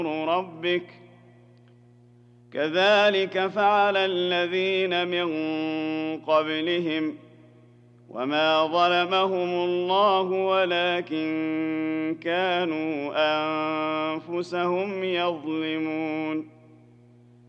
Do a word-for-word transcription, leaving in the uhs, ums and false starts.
ربك كذلك فعل الذين من قبلهم وما ظلمهم الله ولكن كانوا أنفسهم يظلمون